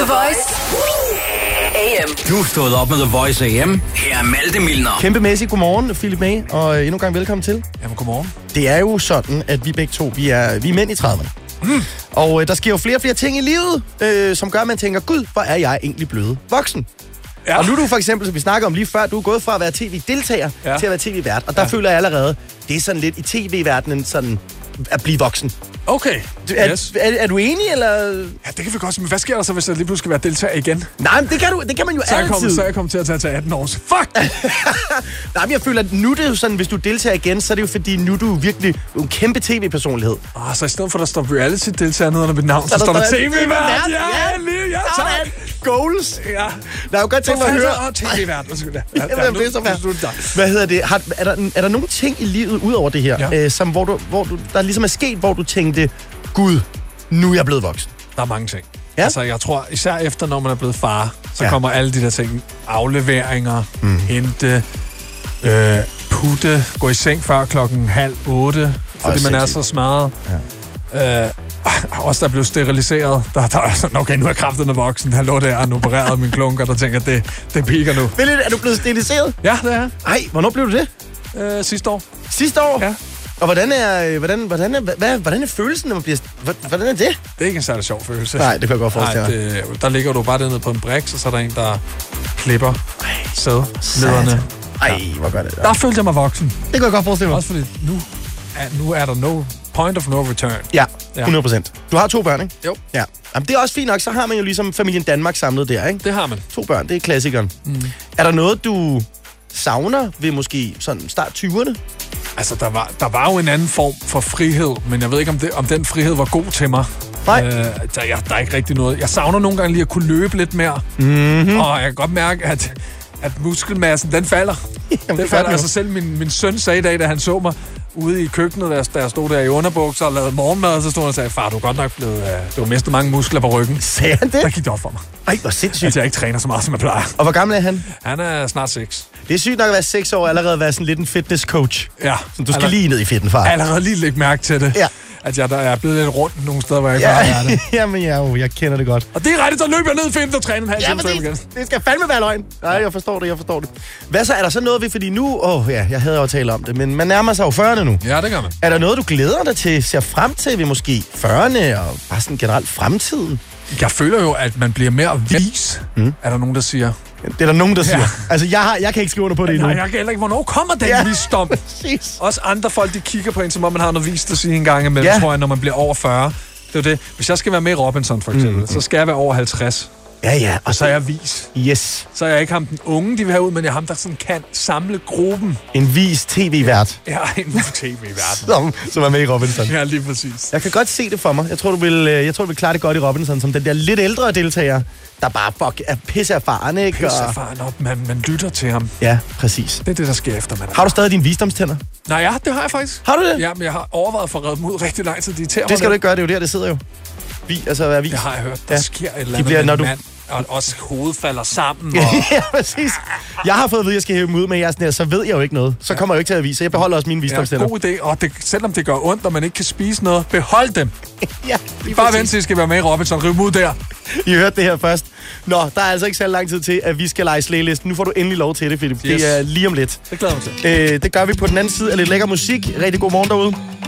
Voice AM. Du stod op med The Voice AM. Her er Malte Milner. Kæmpemæssigt godmorgen, Philip May, og endnu en gang velkommen til. Jamen, godmorgen. Det er jo sådan, at vi begge to, vi er mænd i 30'erne. Og der sker jo flere og flere ting i livet, som gør, at man tænker, gud, hvor er jeg egentlig blevet voksen. Ja. Og nu er du for eksempel, som vi snakker om lige før, du er gået fra at være tv-deltager til at være tv-vært. Og der føler jeg allerede, det er sådan lidt i tv-verdenen sådan at blive voksen. Okay. Er du enig, eller? Ja, det kan vi godt. Men hvad sker der så, hvis jeg lige pludselig skal være deltager igen? Nej, men det kan man jo altid. Så er jeg kommet til at tage 18 år. Fuck! Nej, men jeg føler, at nu er det jo sådan, hvis du deltager igen, så er det jo fordi, nu er du virkelig en kæmpe tv-personlighed. Så i stedet for, der står reality-deltager ned under mit navn, så står der tv-vært. Ja, tak. Goals. Ja. Der er jo godt tænkt mig at høre. tv-vært. Hvad hedder det? Er der nogle ting i livet, ud over det her, som, hvor du, der ligesom er sket, hvor du tænkte, gud, nu er jeg blevet voksen? Der er mange ting. Ja? Altså, jeg tror, især efter, når man er blevet far, så kommer alle de der ting. Afleveringer, hente, putte, gå i seng før 7:30, fordi man er så smadret. Ja. Også der blev steriliseret. Der er sådan, okay, nu er jeg kraftedeme voksen. Hallo, der er opereret min klunker, der tænker, det piker nu. Er du blevet steriliseret? Ja, det er. Ej, hvornår blev du det? Sidste år. Sidste år? Ja. Og hvordan er følelsen, når man bliver... Hvordan er det? Det er ikke en særlig sjov følelse. Nej, det kan jeg godt forestille mig. Der ligger du bare dernede på en briks, og så er der en, der klipper sædlederne. Ej, hvor gør det. Der følte jeg mig voksen. Det kan jeg godt forestille mig. Også fordi nu er der no point of no return. Ja, 100%. Du har 2 børn, ikke? Jo. Ja. Jamen, det er også fint nok. Så har man jo ligesom familien Danmark samlet der, ikke? Det har man. 2 børn, det er klassikeren. Er der noget, du savner ved måske sådan start 20'erne? Altså, der var jo en anden form for frihed, men jeg ved ikke, om den frihed var god til mig. Nej. Der er ikke rigtig noget. Jeg savner nogle gange lige at kunne løbe lidt mere. Mm-hmm. Og jeg kan godt mærke, at muskelmassen, den falder. Jamen, den falder. Altså selv min søn sagde i dag, da han så mig ude i køkkenet, da jeg stod der i underbukser og lavede morgenmad, og så stod han og sagde, far, du er godt nok blevet... Du har mistet mange muskler på ryggen. Sagde han det? Der gik det op for mig. Ej, hvor sindssygt. At jeg ikke træner så meget, som jeg plejer. Og hvor gammel er han? Han er snart 6. Det er sygt nok at være 6 år og allerede være sådan lidt en fitness coach. Ja. Så du skal lige ned i fitten, far. Allerede lige lægge mærke til det. Ja. At jeg er blevet lidt rundt nogle steder, hvor jeg ikke har det. Jamen, jeg kender det godt. Og det er rigtigt, så løber jeg ned i fitten og træner en halv time igen. Det skal fandme være løgn. Nej, jeg forstår det. Hvad så? Er der så noget ved, fordi nu... jeg havde jo talt om det, men man nærmer sig jo 40'erne nu. Ja, det gør man. Er der noget, du glæder dig til, ser frem til ved måske 40'erne og bare sådan generelt fremtiden? Jeg føler jo, at man bliver mere vis, er der nogen, der siger. Det er der nogen, der siger. Altså, jeg kan ikke skrive under på det endnu. Nej, jeg kan heller ikke. Hvornår kommer den visdom? Præcis. Også andre folk, de kigger på en, som om man har noget vist at sige en gang imellem, tror jeg, når man bliver over 40. Det er det. Hvis jeg skal være med i Robinson, for eksempel, så skal jeg være over 50. Ja. Og så er jeg vis. Yes. Så er jeg ikke ham den unge, de vil have ud, men jeg er ham, der sådan kan samle gruppen. En vis tv-vært. Ja, en tv-vært. som er med i Robinson. Ja, lige præcis. Jeg kan godt se det for mig. Jeg tror, du vil klare det godt i Robinson, som den der lidt ældre deltager, der bare er pisseerfaren, ikke? Pisseerfaren op, man lytter til ham. Ja, præcis. Det er det, der sker efter, man. Har du stadig dine visdomstænder? Nej, ja, det har jeg faktisk. Har du det? Ja, men jeg har overvejet for at redde dem ud rigtig lang tid. Det skal du ikke gøre, det er jo der, det sidder jo. Altså, vis. Det har jeg hørt. Der sker et eller andet med mand. Og også hovedet falder sammen. Og... ja, præcis. Jeg har fået at vide, at jeg skal hæve dem ud med jeres, så ved jeg jo ikke noget. Så kommer jeg jo ikke til at vise. Jeg beholder også mine visdomstænder. Ja, god idé. Og selvom det gør ondt, og man ikke kan spise noget, behold dem. Ja, bare vent til, I skal være med i Robinson. Riv dem ud der. I hørte det her først. Nå, der er altså ikke så lang tid til, at vi skal lege slægelisten. Nu får du endelig lov til det, Philip. Yes. Det er lige om lidt. Det glæder mig til. Det gør vi på den anden side af lidt lækker musik. Rigtig god morgen derude.